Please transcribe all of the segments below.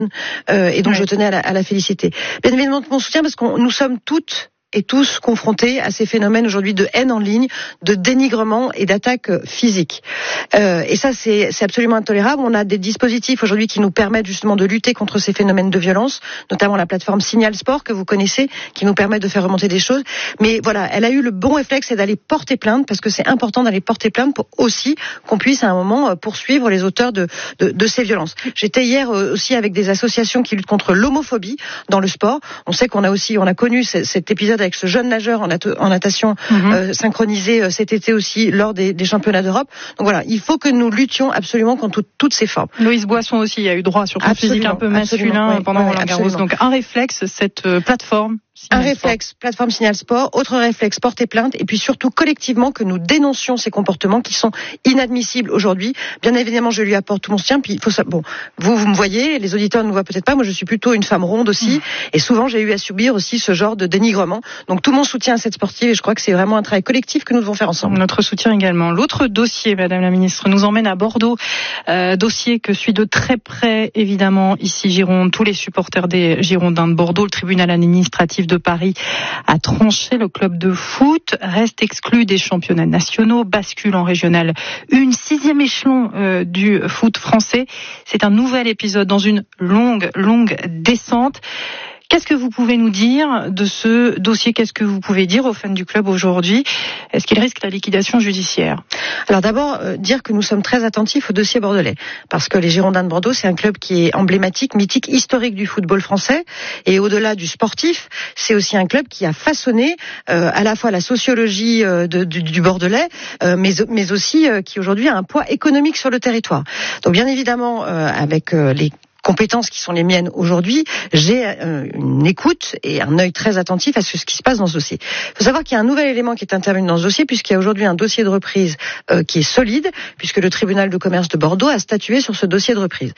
et donc je tenais à la féliciter. Bien évidemment, mon soutien parce que nous sommes toutes et tous confrontés à ces phénomènes aujourd'hui de haine en ligne, de dénigrement et d'attaques physiques. Et ça, c'est absolument intolérable. On a des dispositifs aujourd'hui qui nous permettent justement de lutter contre ces phénomènes de violence, notamment la plateforme Signal Sport que vous connaissez, qui nous permet de faire remonter des choses. Mais voilà, elle a eu le bon réflexe, c'est d'aller porter plainte, parce que c'est important d'aller porter plainte pour aussi qu'on puisse à un moment poursuivre les auteurs de ces violences. J'étais hier aussi avec des associations qui luttent contre l'homophobie dans le sport. On sait qu'on a connu cet épisode avec ce jeune nageur en natation synchronisé cet été aussi lors des championnats d'Europe. Donc voilà, il faut que nous luttions absolument contre toutes ces formes. Loïs Boisson aussi a eu droit sur son physique un peu masculin pendant Roland Garros. Donc un réflexe, cette plateforme. Un réflexe, plateforme Signal Sport, autre réflexe, porter plainte, et puis surtout collectivement que nous dénoncions ces comportements qui sont inadmissibles aujourd'hui. Bien évidemment, je lui apporte tout mon soutien. Puis il faut ça. Bon, vous me voyez, les auditeurs ne me voient peut-être pas. Moi, je suis plutôt une femme ronde aussi, et souvent j'ai eu à subir aussi ce genre de dénigrement. Donc tout mon soutien à cette sportive, et je crois que c'est vraiment un travail collectif que nous devons faire ensemble. Notre soutien également. L'autre dossier, Madame la Ministre, nous emmène à Bordeaux. Dossier que suit de très près, évidemment, ici Gironde, tous les supporters des Girondins de Bordeaux. Le tribunal administratif de Paris a tranché. Le club de foot reste exclu des championnats nationaux, bascule en régional 1, 6e échelon du foot français. C'est un nouvel épisode dans une longue descente. Qu'est-ce que vous pouvez nous dire de ce dossier? Qu'est-ce que vous pouvez dire aux fans du club aujourd'hui? Est-ce qu'il risque la liquidation judiciaire? Alors d'abord, dire que nous sommes très attentifs au dossier bordelais. Parce que les Girondins de Bordeaux, c'est un club qui est emblématique, mythique, historique du football français. Et au-delà du sportif, c'est aussi un club qui a façonné à la fois la sociologie du Bordelais, mais aussi qui aujourd'hui a un poids économique sur le territoire. Donc bien évidemment, avec les compétences qui sont les miennes aujourd'hui, j'ai une écoute et un œil très attentif à ce qui se passe dans ce dossier. Il faut savoir qu'il y a un nouvel élément qui est intervenu dans ce dossier, puisqu'il y a aujourd'hui un dossier de reprise qui est solide, puisque le tribunal de commerce de Bordeaux a statué sur ce dossier de reprise.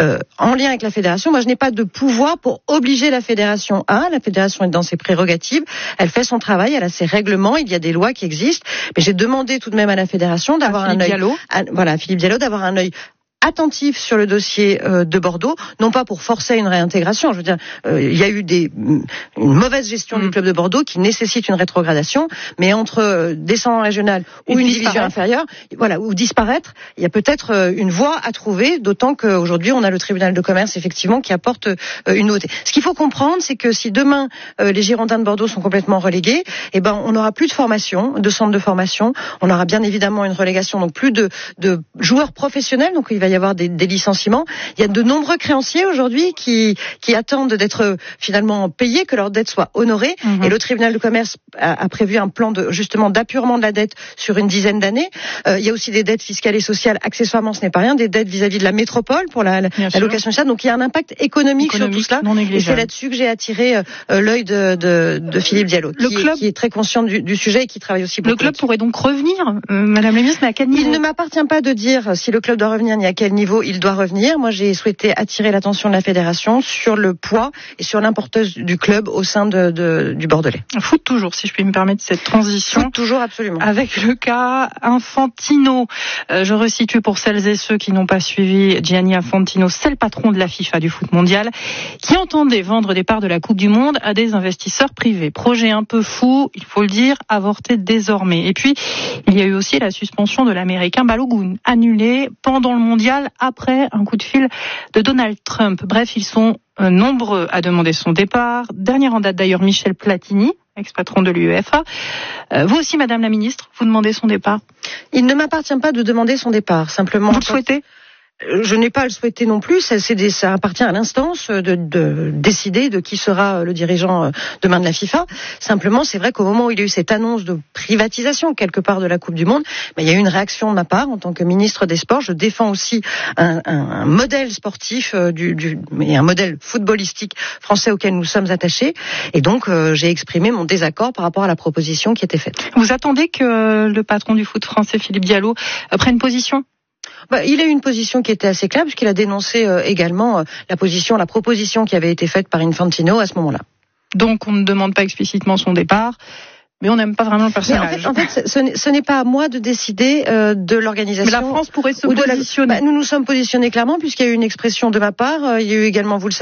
En lien avec la fédération, moi je n'ai pas de pouvoir pour obliger la fédération à. La fédération est dans ses prérogatives, elle fait son travail, elle a ses règlements, il y a des lois qui existent, mais j'ai demandé tout de même à la fédération d'avoir un œil, Philippe Diallo, d'avoir un œil attentif sur le dossier de Bordeaux, non pas pour forcer une réintégration. Je veux dire, il y a eu une mauvaise gestion du club de Bordeaux qui nécessite une rétrogradation, mais entre descendre en régional ou une division inférieure, voilà, ou disparaître, il y a peut-être une voie à trouver, d'autant qu'aujourd'hui on a le tribunal de commerce effectivement qui apporte une nouveauté. Ce qu'il faut comprendre, c'est que si demain les Girondins de Bordeaux sont complètement relégués, eh ben on n'aura plus de formation, de centre de formation, on aura bien évidemment une relégation, donc plus de joueurs professionnels, donc il va y avoir des licenciements. Il y a de nombreux créanciers aujourd'hui qui attendent d'être finalement payés, que leur dette soit honorée. Et le tribunal de commerce a prévu un plan justement d'apurement de la dette sur une dizaine d'années. Il y a aussi des dettes fiscales et sociales, accessoirement ce n'est pas rien, des dettes vis-à-vis de la métropole pour la location sociale. Donc il y a un impact économique sur tout cela. Et c'est là-dessus que j'ai attiré l'œil de Philippe Diallo, qui est très conscient du sujet et qui travaille aussi beaucoup. Le club pourrait donc revenir, Madame la Ministre, mais à quel niveau? Il ne m'appartient pas de dire si le club doit revenir ni à quel niveau il doit revenir. Moi, j'ai souhaité attirer l'attention de la fédération sur le poids et sur l'importance du club au sein du Bordelais. Foot toujours, si je puis me permettre cette transition. Foot toujours, absolument. Avec le cas Infantino. Je resitue pour celles et ceux qui n'ont pas suivi. Gianni Infantino, c'est le patron de la FIFA du foot mondial, qui entendait vendre des parts de la Coupe du Monde à des investisseurs privés. Projet un peu fou, il faut le dire, avorté désormais. Et puis, il y a eu aussi la suspension de l'Américain Balogun, annulée pendant le mondial après un coup de fil de Donald Trump. Bref, ils sont nombreux à demander son départ. Dernier en date d'ailleurs, Michel Platini, ex-patron de l'UEFA. Vous aussi, Madame la Ministre, vous demandez son départ? Il ne m'appartient pas de demander son départ. Simplement, vous le souhaitez? Je n'ai pas à le souhaiter non plus. Ça appartient à l'instance de décider de qui sera le dirigeant demain de la FIFA. Simplement, c'est vrai qu'au moment où il y a eu cette annonce de privatisation quelque part de la Coupe du Monde, il y a eu une réaction de ma part en tant que ministre des Sports. Je défends aussi un modèle sportif et un modèle footballistique français auquel nous sommes attachés. Et donc, j'ai exprimé mon désaccord par rapport à la proposition qui était faite. Vous attendez que le patron du foot français, Philippe Diallo, prenne position? Il a eu une position qui était assez claire puisqu'il a dénoncé également la proposition qui avait été faite par Infantino à ce moment-là. Donc on ne demande pas explicitement son départ, mais on n'aime pas vraiment le personnage. En fait, ce n'est pas à moi de décider de l'organisation. Mais la France pourrait se positionner. Nous nous sommes positionnés clairement puisqu'il y a eu une expression de ma part. Il y a eu également, vous le savez,